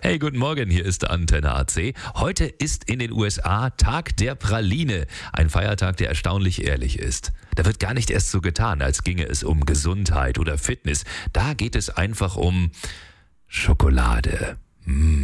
Hey, guten Morgen, hier ist Antenne AC. Heute ist in den USA Tag der Praline. Ein Feiertag, der erstaunlich ehrlich ist. Da wird gar nicht erst so getan, als ginge es um Gesundheit oder Fitness. Da geht es einfach um Schokolade.